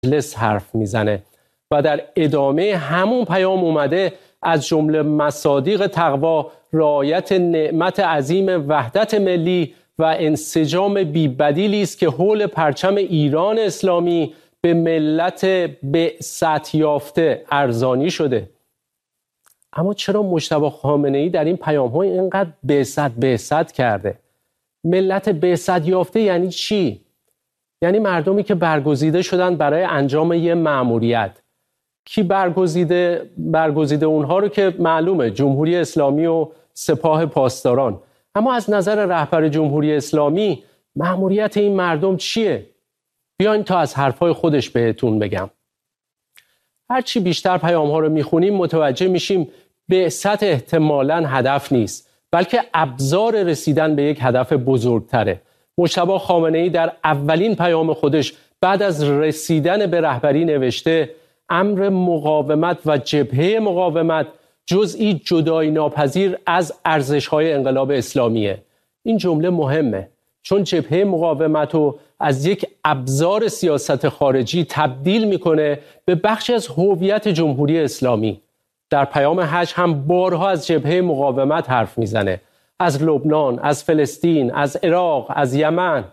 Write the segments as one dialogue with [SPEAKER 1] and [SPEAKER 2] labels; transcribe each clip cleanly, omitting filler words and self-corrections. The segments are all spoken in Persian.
[SPEAKER 1] مجلس حرف میزنه و در ادامه همون پیام اومده از جمله مصادیق تقوا رعایت نعمت عظیم وحدت ملی و انسجام بی‌بدیلی است که حول پرچم ایران اسلامی به ملت بعثت یافته ارزانی شده. اما چرا مجتبی خامنه‌ای در این پیام‌ها اینقدر بعثت کرده؟ ملت بعثت یافته یعنی چی؟ یعنی مردمی که برگزیده شدن برای انجام یه مأموریت. کی برگزیده اونها رو که معلومه، جمهوری اسلامی و سپاه پاسداران. اما از نظر رهبر جمهوری اسلامی مأموریت این مردم چیه؟ بیاین تا از حرفای خودش بهتون بگم. هرچی بیشتر پیام‌ها رو میخونیم متوجه میشیم بعثت احتمالاً هدف نیست، بلکه ابزار رسیدن به یک هدف بزرگتره. مجتبی خامنه‌ای در اولین پیام خودش بعد از رسیدن به رهبری نوشته امر مقاومت و جبهه مقاومت جزئی جدایی ناپذیر از ارزش‌های انقلاب اسلامیه. این جمله مهمه چون جبهه مقاومت رو از یک ابزار سیاست خارجی تبدیل میکنه به بخشی از هویت جمهوری اسلامی. در پیام حج هم بارها از جبهه مقاومت حرف میزنه، از لبنان، از فلسطین، از عراق، از یمن.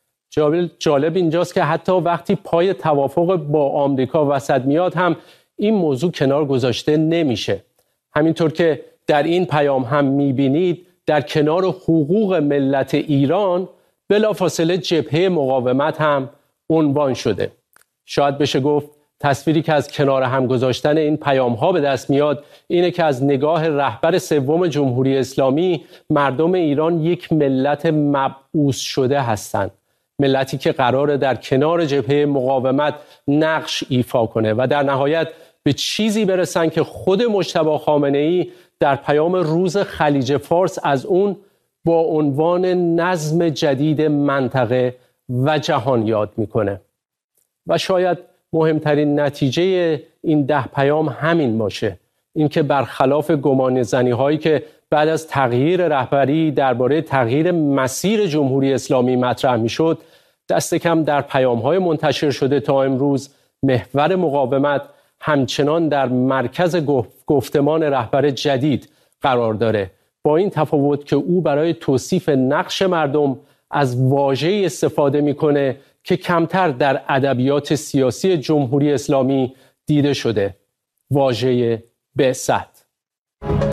[SPEAKER 1] جالب اینجاست که حتی وقتی پای توافق با آمریکا وسط میاد هم این موضوع کنار گذاشته نمیشه. همینطور که در این پیام هم میبینید در کنار حقوق ملت ایران بلافاصله جبهه مقاومت هم عنوان شده. شاید بشه گفت تصویری که از کنار هم گذاشتن این پیام ها به دست میاد اینه که از نگاه رهبر سوم جمهوری اسلامی مردم ایران یک ملت مبعوث شده هستند. ملتی که قراره در کنار جبهه مقاومت نقش ایفا کنه و در نهایت به چیزی برسن که خود مجتبی خامنه‌ای در پیام روز خلیج فارس از اون با عنوان نظم جدید منطقه و جهان یاد میکنه. و شاید مهمترین نتیجه این 10 پیام همین باشه، اینکه برخلاف گمانه‌زنی هایی که بعد از تغییر رهبری درباره تغییر مسیر جمهوری اسلامی مطرح میشد، دست کم در پیام های منتشر شده تا امروز محور مقاومت همچنان در مرکز گفتمان رهبر جدید قرار داره، با این تفاوت که او برای توصیف نقش مردم از واژه‌ای استفاده میکنه که کمتر در ادبیات سیاسی جمهوری اسلامی دیده شده، واژه بعثت.